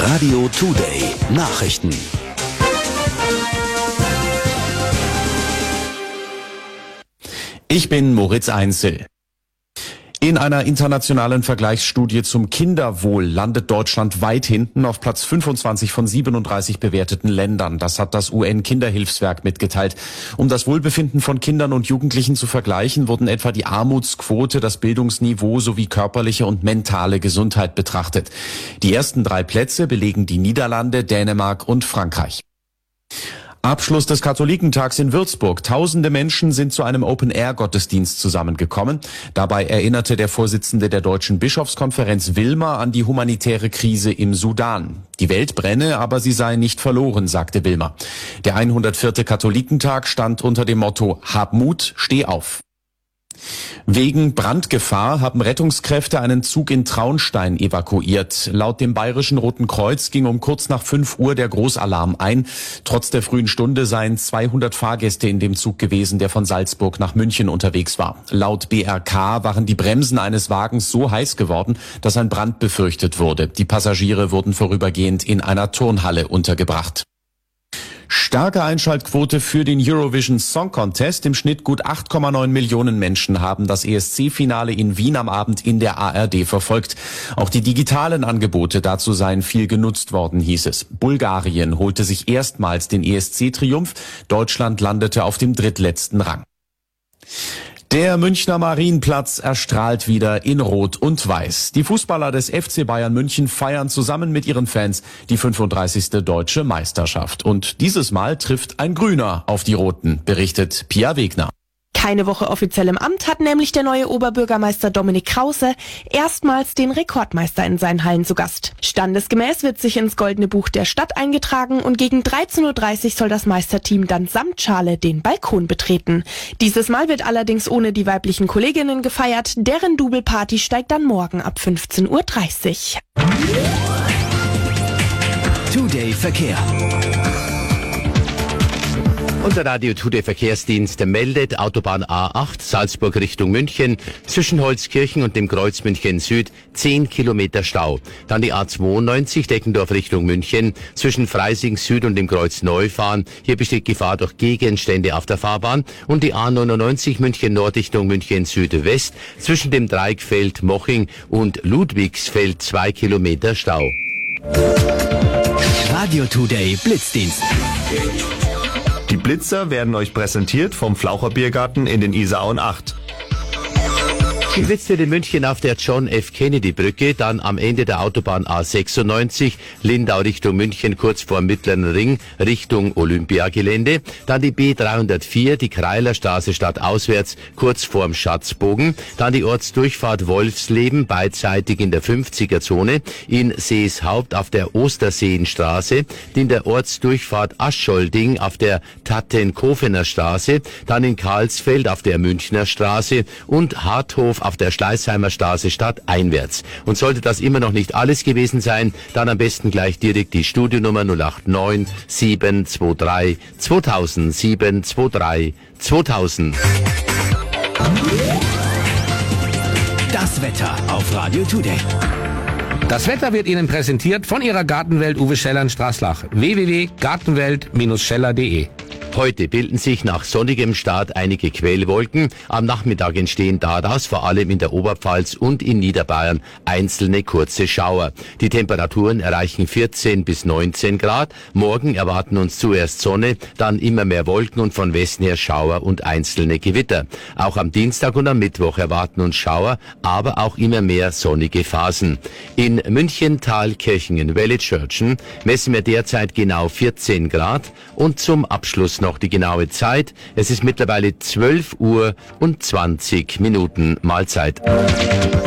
Radio Today Nachrichten. Ich bin Moritz Einzel. In einer internationalen Vergleichsstudie zum Kinderwohl landet Deutschland weit hinten auf Platz 25 von 37 bewerteten Ländern. Das hat das UN-Kinderhilfswerk mitgeteilt. Um das Wohlbefinden von Kindern und Jugendlichen zu vergleichen, wurden etwa die Armutsquote, das Bildungsniveau sowie körperliche und mentale Gesundheit betrachtet. Die ersten 3 Plätze belegen die Niederlande, Dänemark und Frankreich. Abschluss des Katholikentags in Würzburg. Tausende Menschen sind zu einem Open-Air-Gottesdienst zusammengekommen. Dabei erinnerte der Vorsitzende der Deutschen Bischofskonferenz Wilmer an die humanitäre Krise im Sudan. Die Welt brenne, aber sie sei nicht verloren, sagte Wilmer. Der 104. Katholikentag stand unter dem Motto Hab Mut, steh auf. Wegen Brandgefahr haben Rettungskräfte einen Zug in Traunstein evakuiert. Laut dem Bayerischen Roten Kreuz ging um kurz nach 5 Uhr der Großalarm ein. Trotz der frühen Stunde seien 200 Fahrgäste in dem Zug gewesen, der von Salzburg nach München unterwegs war. Laut BRK waren die Bremsen eines Wagens so heiß geworden, dass ein Brand befürchtet wurde. Die Passagiere wurden vorübergehend in einer Turnhalle untergebracht. Starke Einschaltquote für den Eurovision Song Contest. Im Schnitt gut 8,9 Millionen Menschen haben das ESC-Finale in Wien am Abend in der ARD verfolgt. Auch die digitalen Angebote dazu seien viel genutzt worden, hieß es. Bulgarien holte sich erstmals den ESC-Triumph. Deutschland landete auf dem drittletzten Rang. Der Münchner Marienplatz erstrahlt wieder in Rot und Weiß. Die Fußballer des FC Bayern München feiern zusammen mit ihren Fans die 35. Deutsche Meisterschaft. Und dieses Mal trifft ein Grüner auf die Roten, berichtet Pia Wegner. Keine Woche offiziell im Amt hat nämlich der neue Oberbürgermeister Dominik Krause erstmals den Rekordmeister in seinen Hallen zu Gast. Standesgemäß wird sich ins Goldene Buch der Stadt eingetragen und gegen 13.30 Uhr soll das Meisterteam dann samt Schale den Balkon betreten. Dieses Mal wird allerdings ohne die weiblichen Kolleginnen gefeiert. Deren Double-Party steigt dann morgen ab 15.30 Uhr. Today Verkehr. Unser Radio Today Verkehrsdienst meldet Autobahn A8 Salzburg Richtung München zwischen Holzkirchen und dem Kreuz München Süd 10 Kilometer Stau. Dann die A92 Deckendorf Richtung München zwischen Freising Süd und dem Kreuz Neufahren. Hier besteht Gefahr durch Gegenstände auf der Fahrbahn. Und die A99 München Nord Richtung München Südwest zwischen dem Dreieckfeld Moching und Ludwigsfeld 2 Kilometer Stau. Radio Today Blitzdienst. Die Blitzer werden euch präsentiert vom Flaucher Biergarten in den Isarauen 8. Die Blitz wird in München auf der John F. Kennedy Brücke, dann am Ende der Autobahn A96, Lindau Richtung München, kurz vor Mittleren Ring, Richtung Olympiagelände, dann die B304, die Kreilerstraße stadtauswärts, kurz vorm Schatzbogen, dann die Ortsdurchfahrt Wolfsleben, beidseitig in der 50er-Zone, in Seeshaupt auf der Osterseenstraße, in der Ortsdurchfahrt Ascholdding auf der Tattenkofener Straße, dann in Karlsfeld auf der Münchner Straße und Harthof auf der Schleißheimer Straße stadteinwärts. Und sollte das immer noch nicht alles gewesen sein, dann am besten gleich direkt die Studionummer 089 723 2000 723 2000. Das Wetter auf Radio Today. Das Wetter wird Ihnen präsentiert von Ihrer Gartenwelt Uwe Scheller in Straßlach. www.gartenwelt-scheller.de. Heute bilden sich nach sonnigem Start einige Quellwolken. Am Nachmittag entstehen daraus vor allem in der Oberpfalz und in Niederbayern einzelne kurze Schauer. Die Temperaturen erreichen 14 bis 19 Grad. Morgen erwarten uns zuerst Sonne, dann immer mehr Wolken und von Westen her Schauer und einzelne Gewitter. Auch am Dienstag und am Mittwoch erwarten uns Schauer, aber auch immer mehr sonnige Phasen. In München, Thalkirchen, Wellitzschörtchen messen wir derzeit genau 14 Grad und zum Abschluss noch die genaue Zeit. Es ist mittlerweile 12 Uhr und 20 Minuten Mahlzeit.